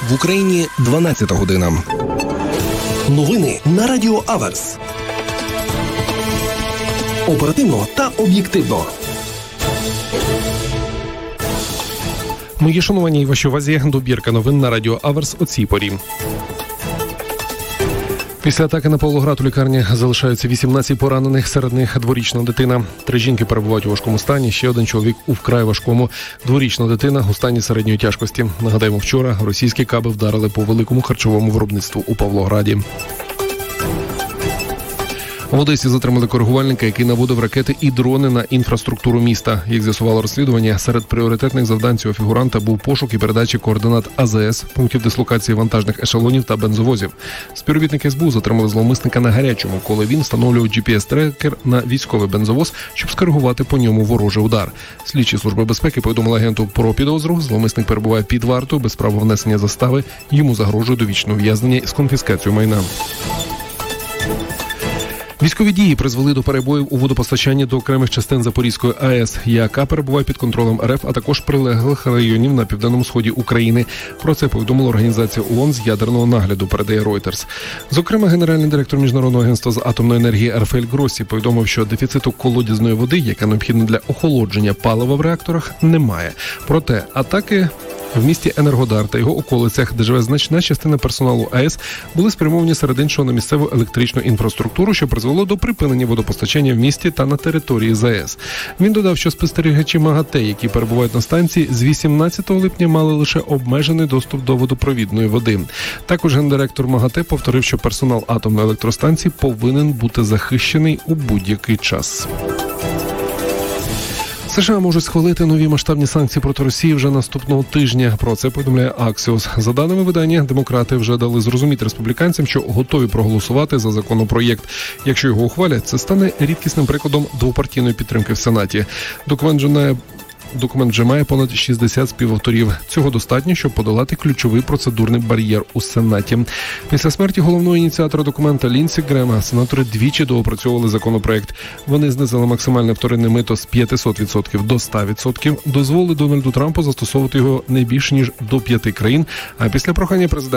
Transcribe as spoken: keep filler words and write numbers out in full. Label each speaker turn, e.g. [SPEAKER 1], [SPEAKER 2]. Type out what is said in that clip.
[SPEAKER 1] В Україні дванадцята година. Новини на Радіо Аверс. Оперативно та об'єктивно.
[SPEAKER 2] Мої шановані і вашій увазі добірка новин на Радіо Аверс о цій порі. Після атаки на Павлоград у лікарні залишаються вісімнадцять поранених, серед них дворічна дитина. Три жінки перебувають у важкому стані, ще один чоловік у вкрай важкому. Дворічна дитина у стані середньої тяжкості. Нагадаємо, вчора російські каби вдарили по великому харчовому виробництву у Павлограді. В Одесі затримали коригувальника, який наводив ракети і дрони на інфраструктуру міста. Як з'ясувало розслідування, серед пріоритетних завдань цього фігуранта був пошук і передача координат А З С, пунктів дислокації вантажних ешелонів та бензовозів. Співробітники С Б У затримали зловмисника на гарячому, коли він встановлював Джі Пі Ес-трекер на військовий бензовоз, щоб скоригувати по ньому ворожий удар. Слідчі служби безпеки повідомили агенту про підозру. Зловмисник перебуває під вартою, без права внесення застави. Йому загрожує довічне ув'язнення з конфіскацією майна. Військові дії призвели до перебоїв у водопостачанні до окремих частин Запорізької А Е С, яка перебуває під контролем Р Ф, а також прилеглих районів на південному сході України. Про це повідомила організація ООН з ядерного нагляду, передає Reuters. Зокрема, генеральний директор Міжнародного агентства з атомної енергії Рафаель Гроссі повідомив, що дефіциту колодязної води, яка необхідна для охолодження палива в реакторах, немає. Проте атаки в місті Енергодар та його околицях, де живе значна частина персоналу А Е С, були спрямовані серед іншого на місцеву електричну інфраструктуру, що призвело до припинення водопостачання в місті та на території З А Е С. Він додав, що спостерігачі МАГАТЕ, які перебувають на станції, з вісімнадцятого липня мали лише обмежений доступ до водопровідної води. Також гендиректор МАГАТЕ повторив, що персонал атомної електростанції повинен бути захищений у будь-який час. США можуть схвалити нові масштабні санкції проти Росії вже наступного тижня. Про це повідомляє Аксіос. За даними видання, демократи вже дали зрозуміти республіканцям, що готові проголосувати за законопроєкт. Якщо його ухвалять, це стане рідкісним прикладом двопартійної підтримки в Сенаті. Документ вже не Документ вже має понад шістдесят співавторів. Цього достатньо, щоб подолати ключовий процедурний бар'єр у Сенаті. Після смерті головного ініціатора документа Лінсі Грема сенатори двічі доопрацьовували законопроект. Вони знизили максимальне вторинне мито з п'ятсот відсотків до ста відсотків, дозволили Дональду Трампу застосовувати його не більше, ніж до п'яти країн, а після прохання президента